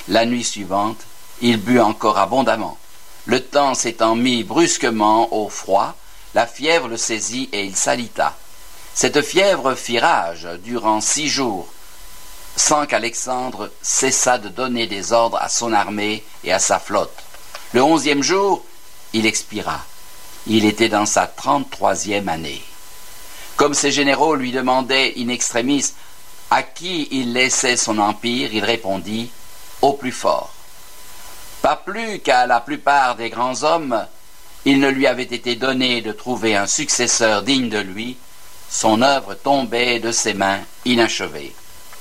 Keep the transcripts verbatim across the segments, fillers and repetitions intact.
La nuit suivante, il but encore abondamment. Le temps s'étant mis brusquement au froid, la fièvre le saisit et il s'alita. Cette fièvre fit rage durant six jours, sans qu'Alexandre cessât de donner des ordres à son armée et à sa flotte. Le onzième jour, il expira. Il était dans sa trente-troisième année. Comme ses généraux lui demandaient in extremis à qui il laissait son empire, il répondit « au plus fort ». Pas plus qu'à la plupart des grands hommes, il ne lui avait été donné de trouver un successeur digne de lui, son œuvre tombait de ses mains inachevée.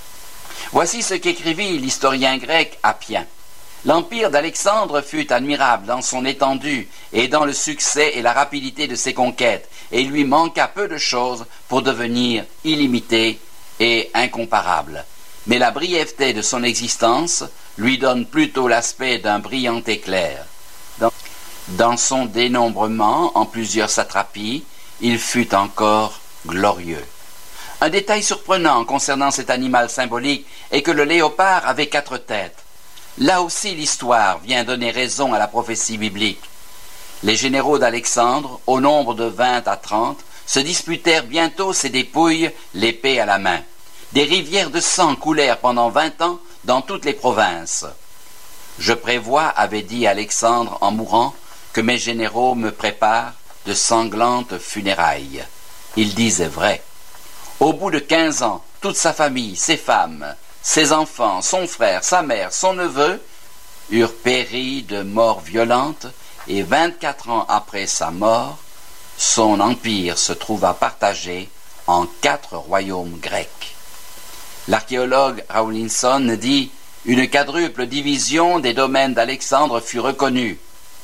Voici ce qu'écrivit l'historien grec Appien. L'empire d'Alexandre fut admirable dans son étendue et dans le succès et la rapidité de ses conquêtes, et il lui manqua peu de choses pour devenir illimité et incomparable. Mais la brièveté de son existence lui donne plutôt l'aspect d'un brillant éclair. Dans, dans son dénombrement en plusieurs satrapies, il fut encore glorieux. Un détail surprenant concernant cet animal symbolique est que le léopard avait quatre têtes. Là aussi l'histoire vient donner raison à la prophétie biblique. Les généraux d'Alexandre, au nombre de vingt à trente, se disputèrent bientôt ses dépouilles, l'épée à la main. Des rivières de sang coulèrent pendant vingt ans dans toutes les provinces. « Je prévois, avait dit Alexandre en mourant, que mes généraux me préparent de sanglantes funérailles. » Il disait vrai. Au bout de quinze ans, toute sa famille, ses femmes, ses enfants, son frère, sa mère, son neveu, eurent péri de mort violente, et vingt-quatre ans après sa mort, son empire se trouva partagé en quatre royaumes grecs. L'archéologue Rawlinson dit « Une quadruple division des domaines d'Alexandre fut reconnue ».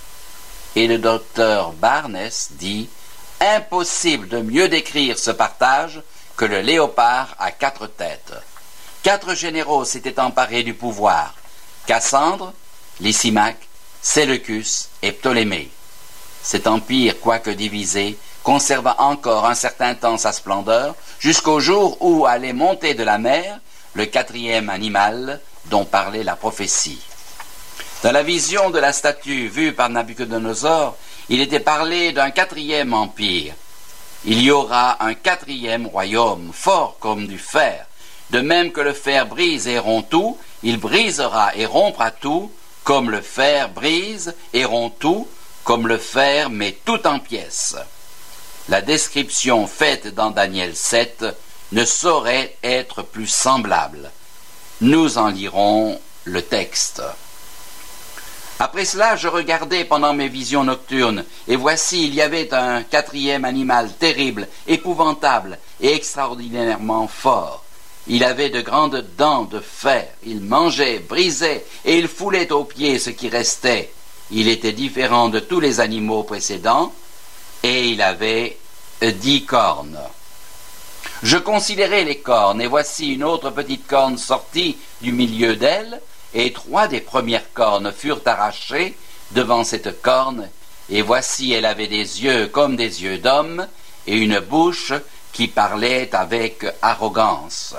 Et le docteur Barnes dit « Impossible de mieux décrire ce partage que le léopard à quatre têtes ». Quatre généraux s'étaient emparés du pouvoir, Cassandre, Lysimaque, Séleucus et Ptolémée. Cet empire, quoique divisé, conserva encore un certain temps sa splendeur, jusqu'au jour où allait monter de la mer le quatrième animal dont parlait la prophétie. Dans la vision de la statue vue par Nabuchodonosor, il était parlé d'un quatrième empire. Il y aura un quatrième royaume, fort comme du fer. De même que le fer brise et rompt tout, il brisera et rompra tout, comme le fer brise et rompt tout, comme le fer met tout en pièces. La description faite dans Daniel sept ne saurait être plus semblable. Nous en lirons le texte. Après cela, je regardais pendant mes visions nocturnes, et voici, il y avait un quatrième animal terrible, épouvantable et extraordinairement fort. Il avait de grandes dents de fer, il mangeait, brisait, et il foulait aux pieds ce qui restait. Il était différent de tous les animaux précédents, et il avait dix cornes. Je considérai les cornes, et voici une autre petite corne sortie du milieu d'elle, et trois des premières cornes furent arrachées devant cette corne, et voici elle avait des yeux comme des yeux d'homme, et une bouche qui parlait avec arrogance.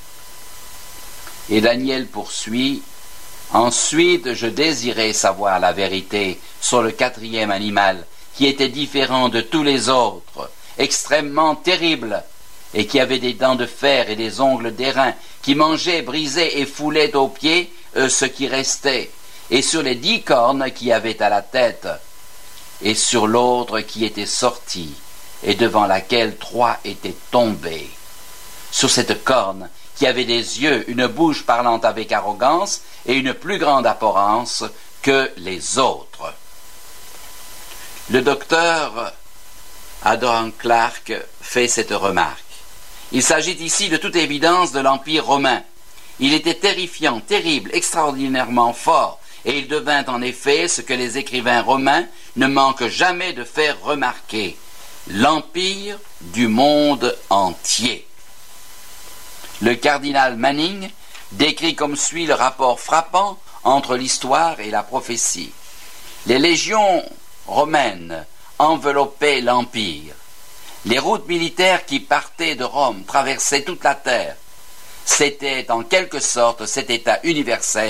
Et Daniel poursuit, « Ensuite je désirais savoir la vérité sur le quatrième animal, qui était différent de tous les autres, extrêmement terrible, et qui avait des dents de fer et des ongles d'airain, qui mangeait, brisait et foulait aux pieds euh, ce qui restait, et sur les dix cornes qui avaient à la tête, et sur l'autre qui était sortie, et devant laquelle trois étaient tombés. Sur cette corne, qui avait des yeux, une bouche parlant avec arrogance, et une plus grande apparence que les autres. » Le docteur Adam Clarke fait cette remarque. Il s'agit ici de toute évidence de l'Empire romain. Il était terrifiant, terrible, extraordinairement fort, et il devint en effet ce que les écrivains romains ne manquent jamais de faire remarquer, l'Empire du monde entier. Le cardinal Manning décrit comme suit le rapport frappant entre l'histoire et la prophétie. Les légions romaines enveloppaient l'Empire. Les routes militaires qui partaient de Rome traversaient toute la terre. C'était en quelque sorte cet état universel